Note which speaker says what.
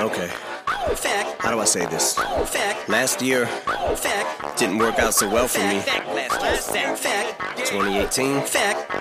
Speaker 1: Okay. How do I say this? Last year didn't work out so well for me. 2018